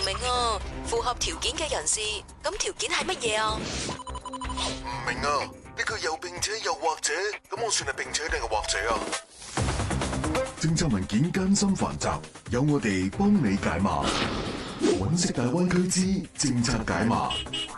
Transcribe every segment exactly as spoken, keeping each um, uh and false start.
明啊，符合條件嘅人士，咁條件係乜嘢啊？ 唔明啊，呢個又並且又或者，咁我算係並且定係或者啊？ 政策文件艱深繁雜，有我哋幫你解碼。揾食大灣區之政策解碼。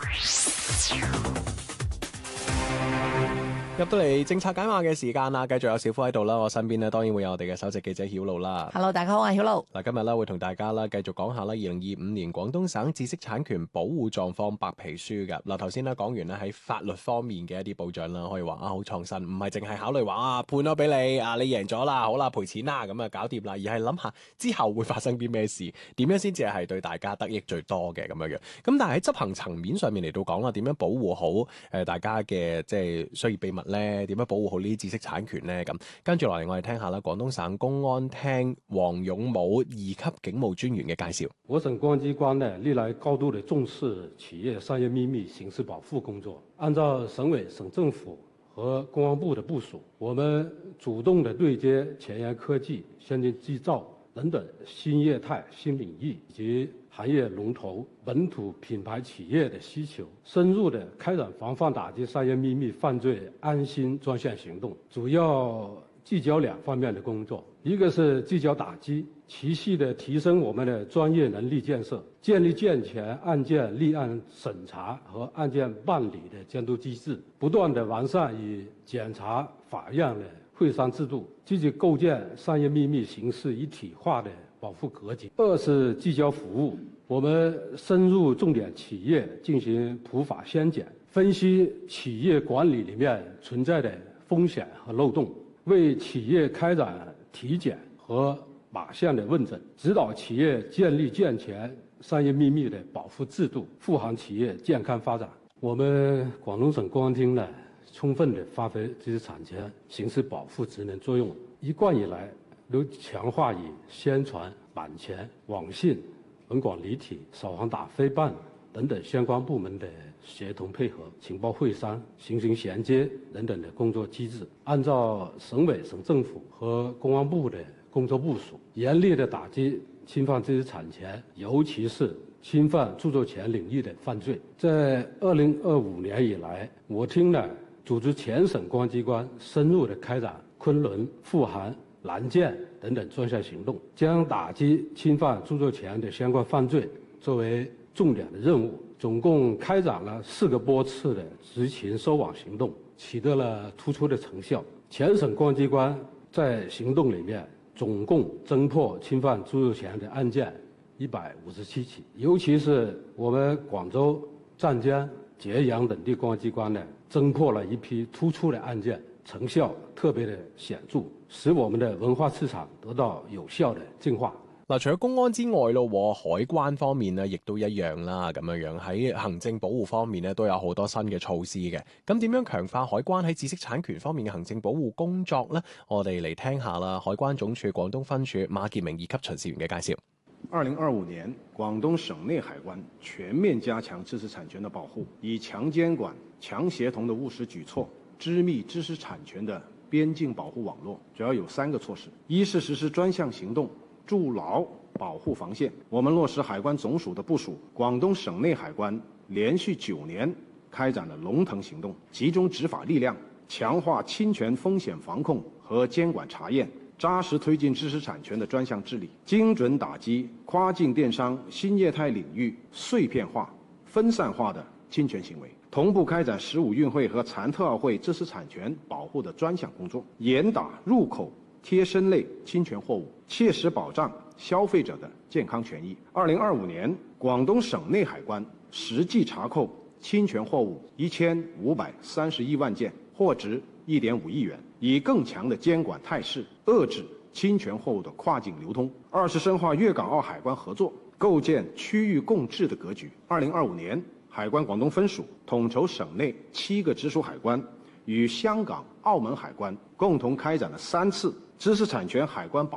入到嚟政策解碼嘅時間啦，繼續有小夫喺度啦，我身邊呢當然會有我哋嘅首席記者曉露啦。 Hello， 大家好，我係曉露。 嗱，今日咧會同大家啦繼續講下啦，二零二五年廣東省知識產權保護狀況白皮書嘅。嗱，頭先咧講完咧喺法律方面嘅一啲保障啦，可以話啊好創新，唔係淨係考慮話啊判咗俾你啊，你贏咗啦，好啦賠錢啦，咁啊搞掂啦，而係諗下之後會發生啲咩事，點樣先至係對大家得益最多嘅咁樣樣。咁但係喺執行層面上面嚟到講啦，點樣保護好誒大家嘅即係商業秘密咧？點樣保護好呢啲知識產權呢？咁跟住落嚟，我哋聽下啦，廣東省公安廳黃勇武二級警務專員嘅介紹。 我省公安機關呢，歷來高度的重視企業商業秘密刑事保護工作。按照省委、省政府和公安部的部署，我們主動的對接前沿科技、先進製造等等新業態、新領域以及行業龍頭、本土品牌企業的需求，深入的開展防範打擊商業秘密犯罪安心專項行動，主要聚焦兩方面的工作，一個是聚焦打擊，持續的提升我們的專業能力建設，建立健全案件立案審查和案件辦理的監督機制，不斷的完善與檢察法院的會商制度，積極構建商業秘密形式一體化的保護格局。二是聚焦服務，我們深入重點企業進行普法先檢，分析企業管理裏面存在的風險和漏洞，為企業開展體檢和馬項的問診，指導企業建立健全商業秘密的保護制度，護航企業健康發展。我們廣東省公安廳呢，充分地發揮知識產權刑事保護職能作用，一貫以來都強化以宣傳、版權、網信、文廣離體、掃黃打非辦等等相關部門的協同配合、情報會商、形成銜接等等的工作機制，按照省委、省政府和公安部的工作部署，嚴厲地打擊侵犯知識產權，尤其是侵犯著作權領域的犯罪。在二零二五年以來，我廳呢組織全省公安機關深入地開展昆崙、富含、南建等等專項行動，將打擊侵犯著作權的相關犯罪作為重點的任務，總共開展了四個波次的執勤收網行動，取得了突出的成效。全省公安機關在行動裡面總共偵破侵犯著作權的案件一百五十七起，尤其是我們廣州、湛江、揭陽等地公安機關呢，偵破了一批突出的案件，成效特別的顯著，使我們的文化市場得到有效的淨化。 嗱，除咗公安之外咯，海關方面呢亦都一樣啦，咁樣樣喺行政保護方面呢都有好多新嘅措施嘅。咁點樣強化海關喺知識產權方面嘅行政保護工作呢？我哋嚟聽下啦，海關總署廣東分署馬傑明二級巡視員嘅介紹。 二零二五年，廣東省內海關全面加強知識產權的保護，以強監管、強協同的務實舉措，織密知識產權的邊境保護網絡。主要有三個措施：一是實施專項行動，築牢保護防線。我們落實海關總署的部署，廣東省內海關連續九年開展了龍騰行動，集中執法力量，強化侵權風險防控和監管查驗，扎實推進知識產權的專項治理，精準打擊跨境電商新業態領域碎片化、分散化的侵權行為，同步開展十五運會和殘特奧會知識產權保護的專項工作，嚴打入口貼身類侵權貨物，切實保障消費者的健康權益。二零二五年，廣東省內海關實際查扣侵權貨物一千五百三十一萬件，貨值一點五億元，以更強的監管態勢遏制侵權貨物的跨境流通。二是深化粵港澳海關合作，構建區域共治的格局。二零二五年，海關廣東分署統籌省內七個直屬海關，與香港、澳門海關共同開展了三次知識產權海關保